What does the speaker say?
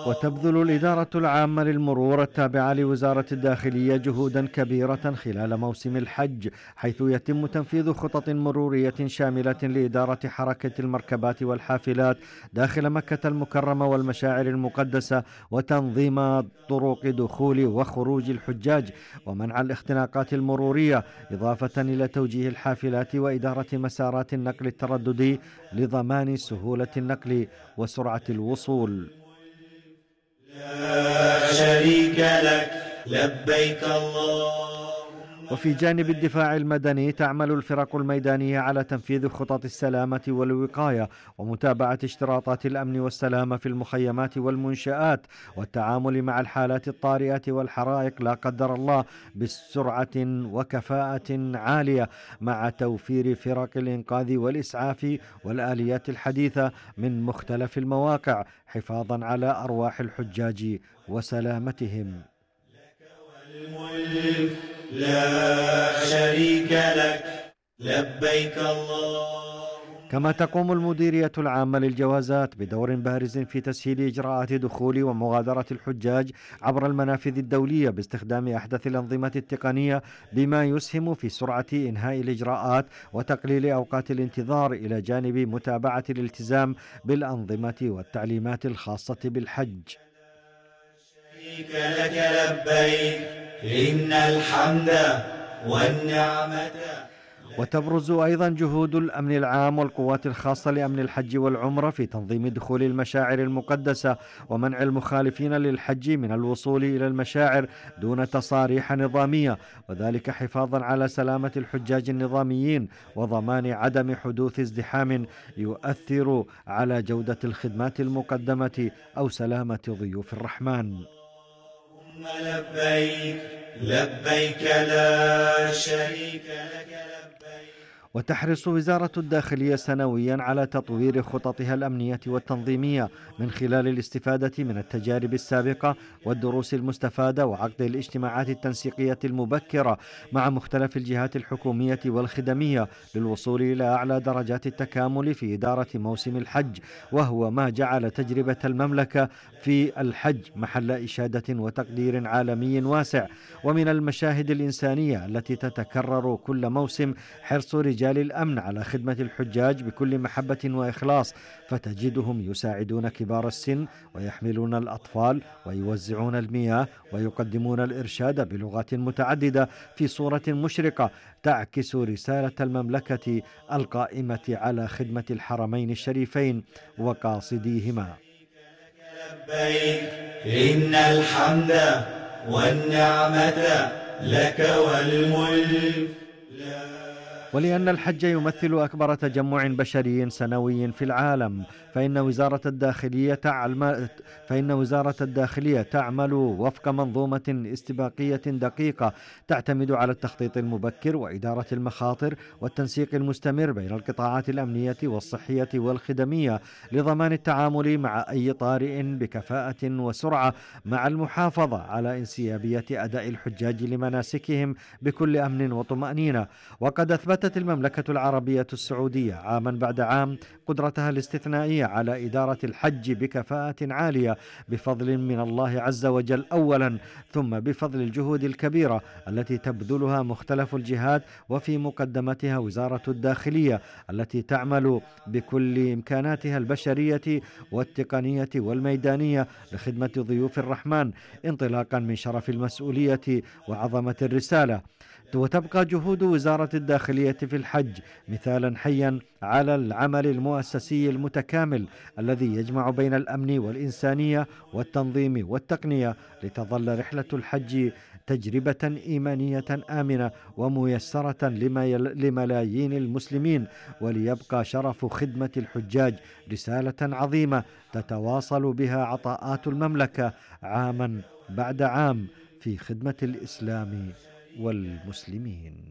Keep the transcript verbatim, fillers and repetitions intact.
وتبذل الإدارة العامة للمرور التابعة لوزارة الداخلية جهودا كبيرة خلال موسم الحج، حيث يتم تنفيذ خطط مرورية شاملة لإدارة حركة المركبات والحافلات داخل مكة المكرمة والمشاعر المقدسة، وتنظيم طرق دخول وخروج الحجاج، ومنع الاختناقات المرورية، إضافة إلى توجيه الحافلات وإدارة مسارات النقل الترددي لضمان سهولة النقل وسرعة الوصول. لا شريك لك لبيك اللهم. وفي جانب الدفاع المدني تعمل الفرق الميدانية على تنفيذ خطط السلامة والوقاية ومتابعة اشتراطات الأمن والسلامة في المخيمات والمنشآت، والتعامل مع الحالات الطارئة والحرائق لا قدر الله بسرعة وكفاءة عالية، مع توفير فرق الإنقاذ والإسعاف والآليات الحديثة من مختلف المواقع حفاظا على أرواح الحجاج وسلامتهم. الملك لا شريك لك لبيك اللهم. كما تقوم المديرية العامة للجوازات بدور بارز في تسهيل إجراءات دخول ومغادرة الحجاج عبر المنافذ الدولية باستخدام أحدث الأنظمة التقنية، بما يسهم في سرعة إنهاء الإجراءات وتقليل أوقات الانتظار، إلى جانب متابعة الالتزام بالأنظمة والتعليمات الخاصة بالحج. شريك لك لبيك إن الحمد والنعمة. وتبرز أيضا جهود الأمن العام والقوات الخاصة لأمن الحج والعمرة في تنظيم دخول المشاعر المقدسة ومنع المخالفين للحج من الوصول إلى المشاعر دون تصاريح نظامية، وذلك حفاظا على سلامة الحجاج النظاميين وضمان عدم حدوث ازدحام يؤثر على جودة الخدمات المقدمة أو سلامة ضيوف الرحمن. لبيك لبيك لا شريك لك لبيك. وتحرص وزارة الداخلية سنويا على تطوير خططها الأمنية والتنظيمية من خلال الاستفادة من التجارب السابقة والدروس المستفادة وعقد الاجتماعات التنسيقية المبكرة مع مختلف الجهات الحكومية والخدمية للوصول إلى أعلى درجات التكامل في إدارة موسم الحج، وهو ما جعل تجربة المملكة في الحج محل إشادة وتقدير عالمي واسع. ومن المشاهد الإنسانية التي تتكرر كل موسم حرص رجال الأمن على خدمة الحجاج بكل محبة وإخلاص، فتجدهم يساعدون كبار السن ويحملون الأطفال ويوزعون المياه ويقدمون الإرشاد بلغات متعددة في صورة مشرقة تعكس رسالة المملكة القائمة على خدمة الحرمين الشريفين وقاصديهما. لبيك إن الحمد والنعمة لك والملك. ولأن الحج يمثل أكبر تجمع بشري سنوي في العالم، فإن وزارة الداخلية تعمل فإن وزارة الداخلية تعمل وفق منظومة استباقية دقيقة تعتمد على التخطيط المبكر وإدارة المخاطر والتنسيق المستمر بين القطاعات الأمنية والصحية والخدمية لضمان التعامل مع أي طارئ بكفاءة وسرعة، مع المحافظة على انسيابية أداء الحجاج لمناسكهم بكل أمن وطمأنينة. وقد أثبتت المملكة العربية السعودية عاما بعد عام قدرتها الاستثنائية على إدارة الحج بكفاءة عالية بفضل من الله عز وجل أولا، ثم بفضل الجهود الكبيرة التي تبذلها مختلف الجهات وفي مقدمتها وزارة الداخلية التي تعمل بكل إمكاناتها البشرية والتقنية والميدانية لخدمة ضيوف الرحمن، انطلاقا من شرف المسؤولية وعظمة الرسالة. وتبقى جهود وزارة الداخلية في الحج مثالا حيا على العمل المؤسسي المتكامل الذي يجمع بين الأمن والإنسانية والتنظيم والتقنية، لتظل رحلة الحج تجربة إيمانية آمنة وميسرة لملايين المسلمين، وليبقى شرف خدمة الحجاج رسالة عظيمة تتواصل بها عطاءات المملكة عاما بعد عام في خدمة الإسلام والمسلمين.